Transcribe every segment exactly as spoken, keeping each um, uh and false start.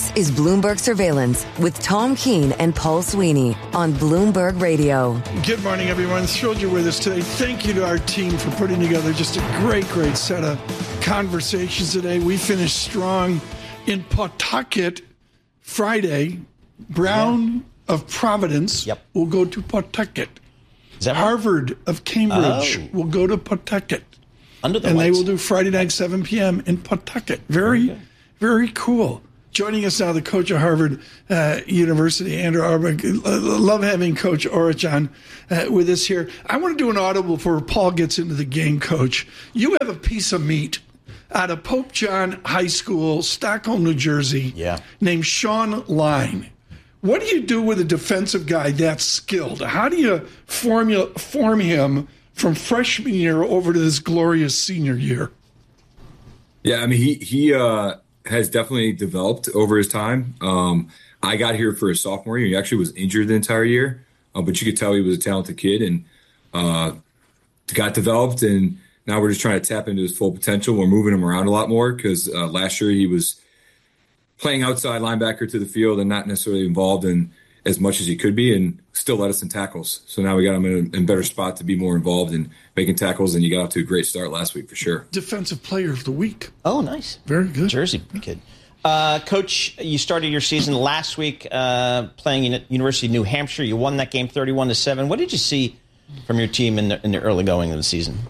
This is Bloomberg Surveillance with Tom Keene and Paul Sweeney on Bloomberg Radio. Good morning, everyone. Thrilled you're with us today. Thank you to our team for putting together just a great, great set of conversations today. We finished strong in Pawtucket Friday. Brown yeah. of Providence yep. will go to Pawtucket. Is that Harvard of Cambridge oh. will go to Pawtucket. Under the and lights. They will do Friday night, seven p.m. in Pawtucket. Very, okay. very cool. Joining us now, the coach of Harvard uh, University, Andrew Auerbach. Love having Coach Orich on uh, with us here. I want to do an audible before Paul gets into the game, Coach. You have a piece of meat out of Pope John High School, Stockholm, New Jersey, yeah. named Sean Line. What do you do with a defensive guy that skilled? How do you formula, form him from freshman year over to this glorious senior year? Yeah, I mean, he he uh, has definitely developed over his time. Um, I got here for his sophomore year. He actually was injured the entire year, uh, but you could tell he was a talented kid and uh, got developed. And now we're just trying to tap into his full potential. We're moving him around a lot more because uh, last year he was playing outside linebacker to the field and not necessarily involved in as much as he could be, and still led us in tackles. So now we got him in a, in a better spot to be more involved in making tackles, and you got off to a great start last week for sure. Defensive Player of the Week. Oh, nice. Very good. Jersey kid. Uh, Coach, you started your season last week uh, playing in University of New Hampshire. You won that game thirty-one to seven. What did you see from your team in the, in the early going of the season?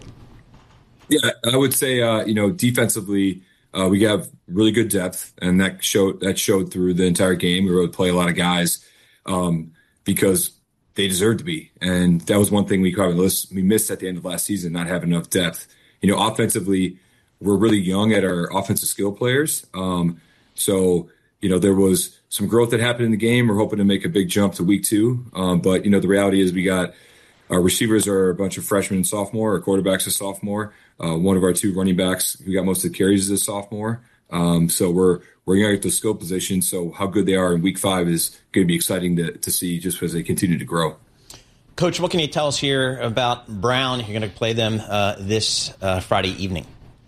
Yeah, I would say, uh, you know, defensively, uh, we have really good depth, and that showed, that showed through the entire game. We were able to play a lot of guys Um, because they deserve to be. And that was one thing we probably we missed at the end of last season, not having enough depth. You know, offensively, we're really young at our offensive skill players. Um, so, you know, there was some growth that happened in the game. We're hoping to make a big jump to week two. Um, but, you know, the reality is we got our receivers are a bunch of freshmen and sophomore. Our quarterback's a sophomore. Uh, one of our two running backs, we got most of the carries as a sophomore. Um, so we're we're going to get the skill position. So how good they are in week five is going to be exciting to, to see just as they continue to grow. Coach, what can you tell us here about Brown? You're going to play them uh, this uh, Friday evening.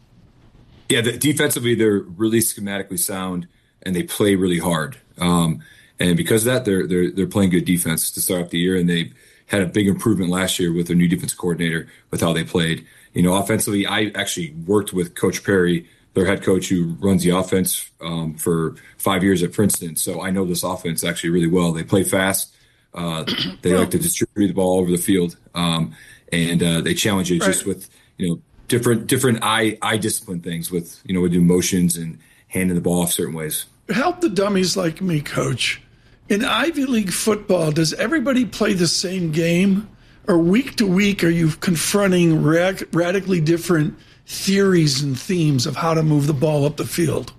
Yeah, the, defensively, they're really schematically sound, and they play really hard. Um, and because of that, they're, they're, they're playing good defense to start off the year, and they've had a big improvement last year with their new defensive coordinator with how they played. You know, offensively, I actually worked with Coach Perry, their head coach who runs the offense um, for five years at Princeton. So I know this offense actually really well. They play fast. Uh, they like to distribute the ball over the field. Um, and uh, they challenge you just with, you know, different different eye eye discipline things with, you know, we do motions and handing the ball off certain ways. Help the dummies like me, Coach. In Ivy League football, does everybody play the same game? Or week to week, are you confronting rad- radically different theories and themes of how to move the ball up the field?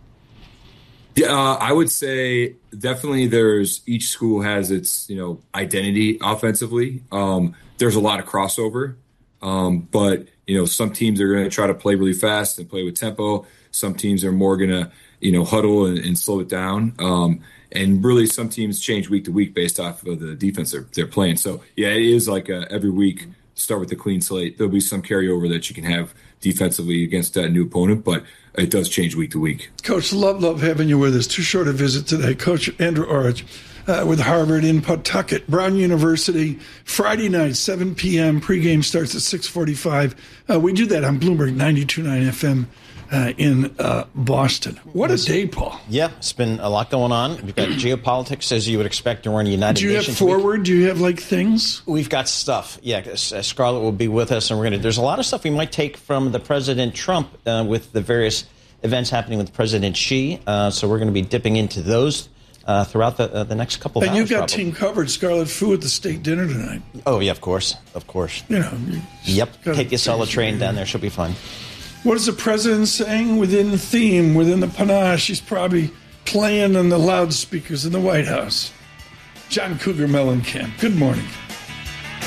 Yeah, uh, I would say definitely there's each school has its, you know, identity offensively. Um, there's a lot of crossover, um, but, you know, some teams are going to try to play really fast and play with tempo. Some teams are more going to, you know, huddle and, and slow it down. Um, and really some teams change week to week based off of the defense they're, they're playing. So, yeah, it is like a, every week start with a clean slate. There'll be some carryover that you can have defensively against that new opponent, but it does change week to week. Coach, love, love having you with us. Too short a visit today. Coach Andrew Orich uh, with Harvard in Pawtucket. Brown University, Friday night, seven p.m. Pregame starts at six forty-five. Uh, we do that on Bloomberg ninety-two point nine F M uh, in uh, Boston. What a day, Paul. Yeah, it's been a lot going on. We've got geopolitics, as you would expect during the United Do you Nations have forward? week. Do you have, like, things? We've got stuff. Yeah, uh, Scarlett will be with us, and we're going to. There's a lot of stuff we might take from the President Trump uh, with the various events happening with President Xi. Uh, so we're going to be dipping into those uh, throughout the uh, the next couple of and hours. And you've got probably. team covered. Scarlett Fu at the state dinner tonight. Oh, yeah, of course. Of course. You know. You yep. Take the Acela train down there. She'll be fun. What is the president saying within the theme, within the panache? He's probably playing on the loudspeakers in the White House. John Cougar Mellencamp, good morning.